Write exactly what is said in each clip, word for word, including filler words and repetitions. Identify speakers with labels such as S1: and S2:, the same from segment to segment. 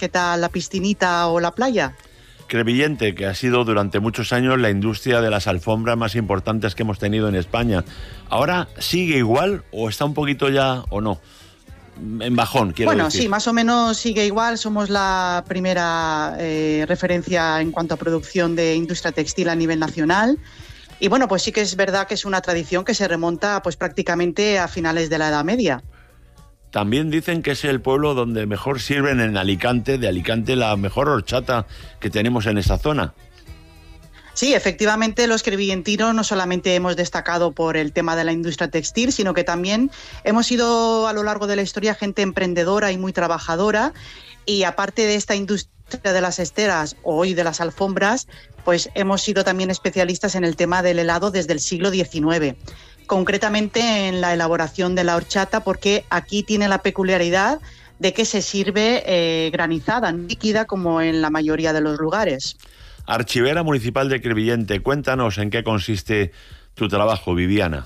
S1: ¿Qué tal la piscinita o la playa?
S2: Crevillente, que ha sido durante muchos años la industria de las alfombras más importantes que hemos tenido en España. ¿Ahora sigue igual o está un poquito ya o no? En bajón, quiero
S1: bueno,
S2: decir.
S1: Bueno, sí, más o menos sigue igual. Somos la primera eh, referencia en cuanto a producción de industria textil a nivel nacional. Y bueno, pues sí que es verdad que es una tradición que se remonta pues prácticamente a finales de la Edad Media.
S2: También dicen que es el pueblo donde mejor sirven en Alicante, de Alicante la mejor horchata que tenemos en esa zona.
S1: Sí, efectivamente, los crevillentinos no solamente hemos destacado por el tema de la industria textil, sino que también hemos sido a lo largo de la historia gente emprendedora y muy trabajadora, y aparte de esta industria de las esteras o hoy de las alfombras, pues hemos sido también especialistas en el tema del helado desde el siglo diecinueve. Concretamente en la elaboración de la horchata, porque aquí tiene la peculiaridad de que se sirve eh, granizada, no líquida como en la mayoría de los lugares.
S2: Archivera Municipal de Crevillente, cuéntanos en qué consiste tu trabajo, Viviana.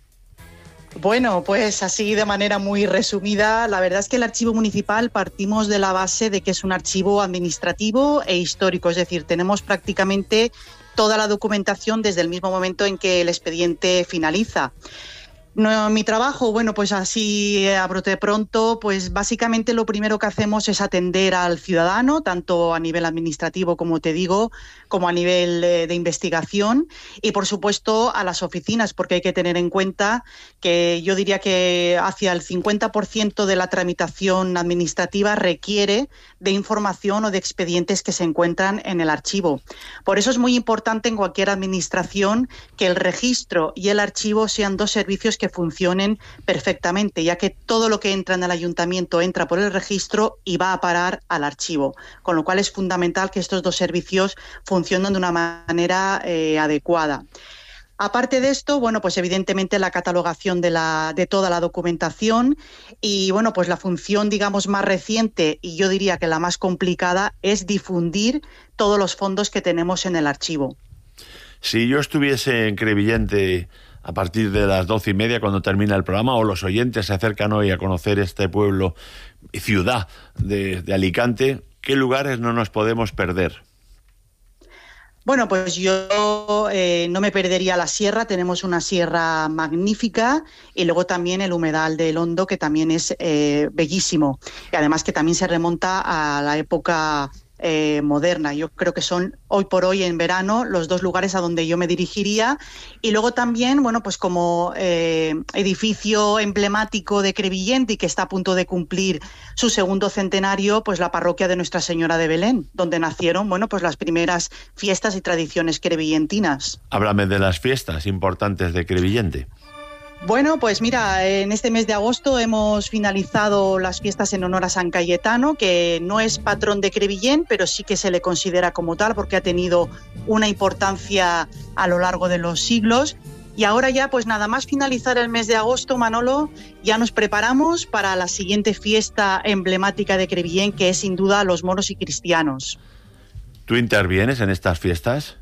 S1: Bueno, pues así de manera muy resumida, la verdad es que el archivo municipal partimos de la base de que es un archivo administrativo e histórico, es decir, tenemos prácticamente toda la documentación desde el mismo momento en que el expediente finaliza. No, mi trabajo, bueno, pues así a brote pronto, pues básicamente lo primero que hacemos es atender al ciudadano, tanto a nivel administrativo, como te digo, como a nivel eh, de investigación, y por supuesto a las oficinas, porque hay que tener en cuenta que yo diría que hacia el cincuenta por ciento de la tramitación administrativa requiere de información o de expedientes que se encuentran en el archivo. Por eso es muy importante en cualquier administración que el registro y el archivo sean dos servicios que que funcionen perfectamente, ya que todo lo que entra en el ayuntamiento entra por el registro y va a parar al archivo, con lo cual es fundamental que estos dos servicios funcionen de una manera eh, adecuada. Aparte de esto, bueno, pues evidentemente la catalogación de, la, de toda la documentación y, bueno, pues la función, digamos, más reciente y yo diría que la más complicada es difundir todos los fondos que tenemos en el archivo.
S2: Si yo estuviese en Crevillente a partir de las doce y media cuando termina el programa, o los oyentes se acercan hoy a conocer este pueblo y ciudad de, de Alicante, ¿qué lugares no nos podemos perder?
S1: Bueno, pues yo eh, no me perdería la sierra, tenemos una sierra magnífica y luego también el humedal del Hondo, que también es eh, bellísimo y además que también se remonta a la época Eh, moderna. Yo creo que son hoy por hoy en verano los dos lugares a donde yo me dirigiría, y luego también, bueno, pues como eh, edificio emblemático de Crevillente y que está a punto de cumplir su segundo centenario, pues la parroquia de Nuestra Señora de Belén, donde nacieron, bueno, pues las primeras fiestas y tradiciones crevillentinas.
S2: Háblame de las fiestas importantes de Crevillente.
S1: Bueno, pues mira, en este mes de agosto hemos finalizado las fiestas en honor a San Cayetano, que no es patrón de Crevillent, pero sí que se le considera como tal porque ha tenido una importancia a lo largo de los siglos. Y ahora ya, pues nada más finalizar el mes de agosto, Manolo, ya nos preparamos para la siguiente fiesta emblemática de Crevillent, que es sin duda los moros y cristianos.
S2: ¿Tú intervienes en estas fiestas?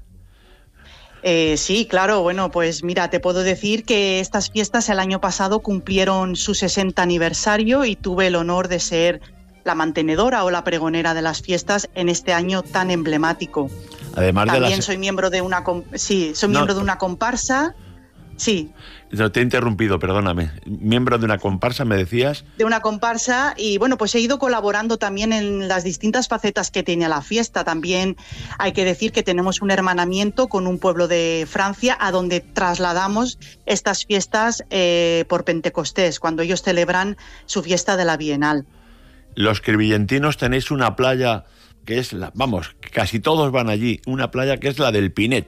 S1: Eh, sí, claro, bueno, pues mira, te puedo decir que estas fiestas el año pasado cumplieron su sesenta aniversario y tuve el honor de ser la mantenedora o la pregonera de las fiestas en este año tan emblemático.
S2: Además
S1: También
S2: de las...
S1: soy miembro de una sí, soy no. miembro de una comparsa. Sí.
S2: No, te he interrumpido, perdóname. Miembro de una comparsa, ¿me decías?
S1: De una comparsa, y bueno, pues he ido colaborando también en las distintas facetas que tiene la fiesta. También hay que decir que tenemos un hermanamiento con un pueblo de Francia a donde trasladamos estas fiestas eh, por Pentecostés, cuando ellos celebran su fiesta de la Bienal.
S2: Los crevillentinos tenéis una playa que es, la, vamos, casi todos van allí, una playa que es la del Pinet.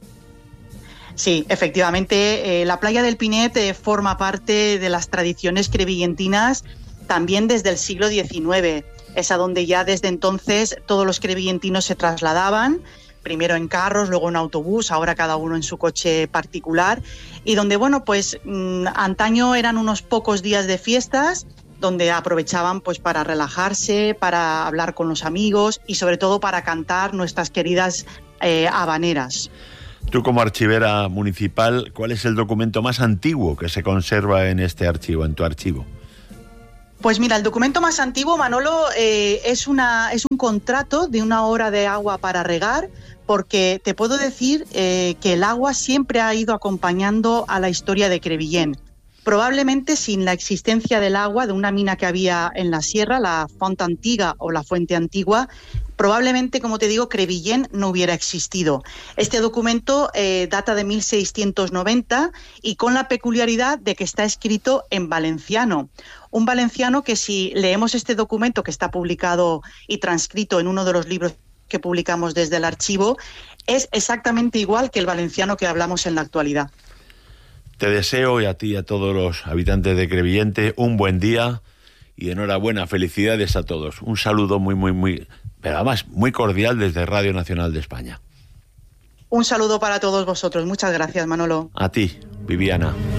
S1: Sí, efectivamente, eh, la playa del Pinet eh, forma parte de las tradiciones crevillentinas también desde el siglo diecinueve. Es a donde ya desde entonces todos los crevillentinos se trasladaban, primero en carros, luego en autobús, ahora cada uno en su coche particular, y donde, bueno, pues mmm, antaño eran unos pocos días de fiestas, donde aprovechaban pues para relajarse, para hablar con los amigos y sobre todo para cantar nuestras queridas eh, habaneras.
S2: Tú, como archivera municipal, ¿cuál es el documento más antiguo que se conserva en este archivo, en tu archivo?
S1: Pues mira, el documento más antiguo, Manolo, eh, es, una, es un contrato de una hora de agua para regar, porque te puedo decir eh, que el agua siempre ha ido acompañando a la historia de Crevillent. Probablemente sin la existencia del agua, de una mina que había en la sierra, la Font Antiga o la Fuente Antigua, probablemente, como te digo, Crevillent no hubiera existido. Este documento eh, data de mil seiscientos noventa y con la peculiaridad de que está escrito en valenciano. Un valenciano que, si leemos este documento, que está publicado y transcrito en uno de los libros que publicamos desde el archivo, es exactamente igual que el valenciano que hablamos en la actualidad.
S2: Te deseo, y a ti y a todos los habitantes de Crevillent, un buen día y enhorabuena, felicidades a todos. Un saludo muy, muy, muy, pero además muy cordial desde Radio Nacional de España.
S1: Un saludo para todos vosotros. Muchas gracias, Manolo.
S2: A ti, Viviana.